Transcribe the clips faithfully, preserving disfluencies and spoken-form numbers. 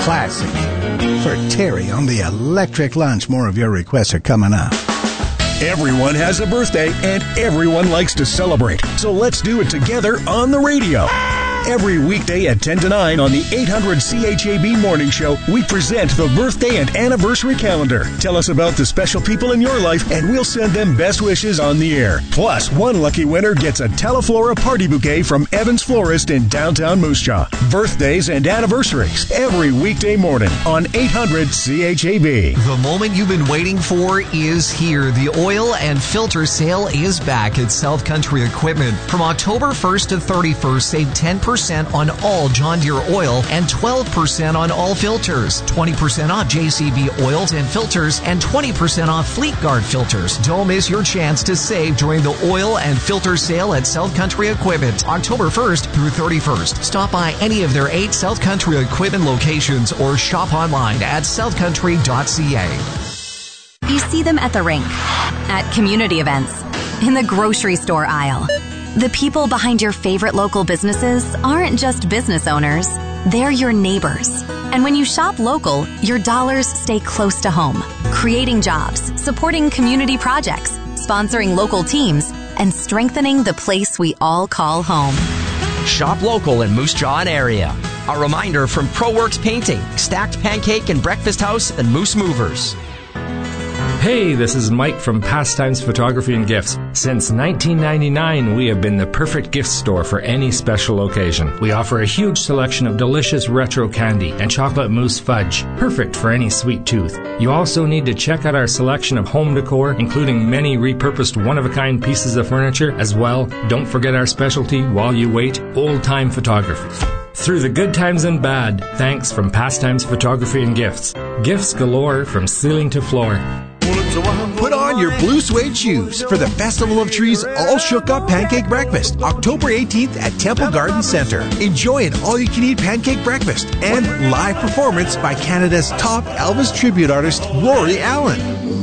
classic. For Terry on the Electric Lunch. More of your requests are coming up. Everyone has a birthday, and everyone likes to celebrate. So let's do it together on the radio. Every weekday at ten to nine on the eight hundred C H A B Morning Show, we present the birthday and anniversary calendar. Tell us about the special people in your life, and we'll send them best wishes on the air. Plus, one lucky winner gets a Teleflora party bouquet from Evans Florist in downtown Moose Jaw. Birthdays and anniversaries every weekday morning on eight hundred C H A B. The moment you've been waiting for is here. The oil and filter sale is back at South Country Equipment. From October first to thirty-first, save ten percent on all John Deere oil and twelve percent on all filters, twenty percent off J C B oils and filters, and twenty percent off Fleet Guard filters. Don't miss your chance to save during the oil and filter sale at South Country Equipment, October first through thirty-first. Stop by any of their eight South Country Equipment locations or shop online at south country dot c a. You see them at the rink, at community events, in the grocery store aisle. The people behind your favorite local businesses aren't just business owners, they're your neighbors. And when you shop local, your dollars stay close to home, creating jobs, supporting community projects, sponsoring local teams, and strengthening the place we all call home. Shop local in Moose Jaw and area. A reminder from ProWorks Painting, Stacked Pancake and Breakfast House, and Moose Movers. Hey, this is Mike from Pastimes Photography and Gifts. Since nineteen ninety-nine, we have been the perfect gift store for any special occasion. We offer a huge selection of delicious retro candy and chocolate mousse fudge, perfect for any sweet tooth. You also need to check out our selection of home decor, including many repurposed one-of-a-kind pieces of furniture. As well, don't forget our specialty while you wait, old-time photography. Through the good times and bad, thanks from Pastimes Photography and Gifts. Gifts galore from ceiling to floor. Put on your blue suede shoes for the Festival of Trees All Shook Up Pancake Breakfast, October eighteenth at Temple Garden Center. Enjoy an all-you-can-eat pancake breakfast and live performance by Canada's top Elvis tribute artist, Rory Allen.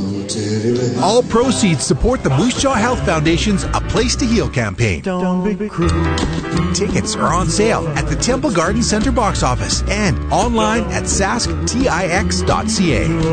All proceeds support the Moose Jaw Health Foundation's A Place to Heal campaign. Don't be cruel. Tickets are on sale at the Temple Garden Center box office and online at sask tix dot c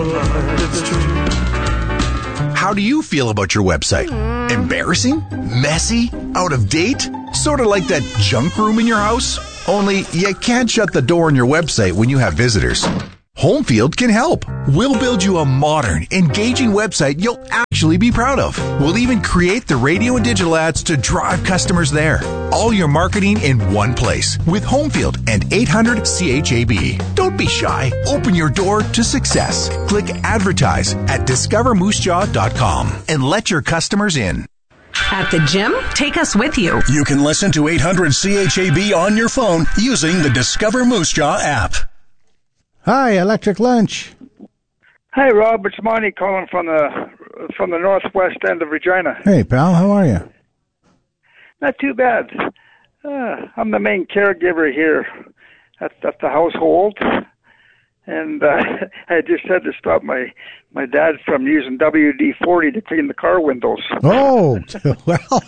a. How do you feel about your website? Embarrassing? Messy? Out of date? Sort of like that junk room in your house? Only you can't shut the door on your website when you have visitors. Homefield can help. We'll build you a modern, engaging website you'll actually be proud of. We'll even create the radio and digital ads to drive customers there. All your marketing in one place with Homefield and eight hundred C H A B. Don't be shy. Open your door to success. Click advertise at discover moose jaw dot com and let your customers in. At the gym? Take us with you. You can listen to eight hundred C H A B on your phone using the Discover Moose Jaw app. Hi, Electric Lunch. Hi, Rob. It's Monty calling from the from the northwest end of Regina. Hey, pal. How are you? Not too bad. Uh, I'm the main caregiver here at, at the household, and uh, I just had to stop my my dad from using W D forty to clean the car windows. Oh, well.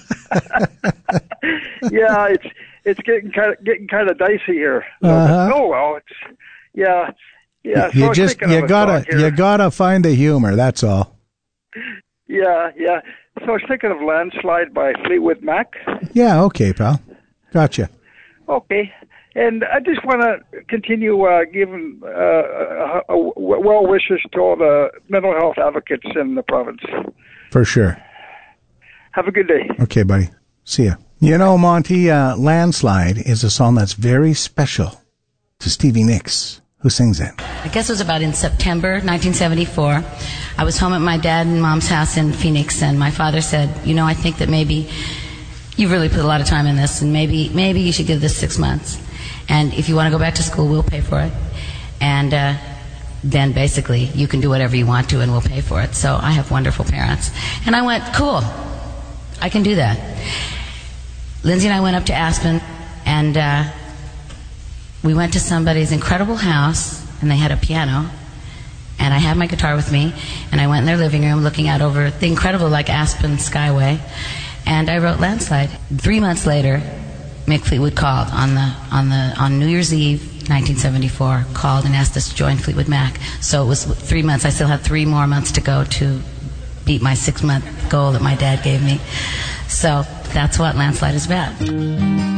Yeah, it's it's getting kind of getting kind of dicey here. Uh-huh. Oh well, it's yeah. Yeah, you so just you gotta you gotta find the humor. That's all. Yeah, yeah. So I was thinking of Landslide by Fleetwood Mac. Yeah, okay, pal. Gotcha. Okay, and I just want to continue uh, giving uh, uh, uh, well wishes to all the mental health advocates in the province. For sure. Have a good day. Okay, buddy. See ya. You know, Monty, uh, Landslide is a song that's very special to Stevie Nicks. Who sings it? I guess it was about in September nineteen seventy-four. I was home at my dad and mom's house in Phoenix, and my father said, you know, I think that maybe you've really put a lot of time in this, and maybe maybe you should give this six months. And if you want to go back to school, we'll pay for it. And uh, then basically you can do whatever you want to, and we'll pay for it. So I have wonderful parents. And I went, cool, I can do that. Lindsay and I went up to Aspen, and uh, we went to somebody's incredible house, and they had a piano, and I had my guitar with me, and I went in their living room looking out over the incredible, like, Aspen Skyway, and I wrote Landslide. Three months later, Mick Fleetwood called on the on the on New Year's Eve nineteen seventy-four, called and asked us to join Fleetwood Mac. So it was three months. I still had three more months to go to beat my six-month goal that my dad gave me. So that's what Landslide is about.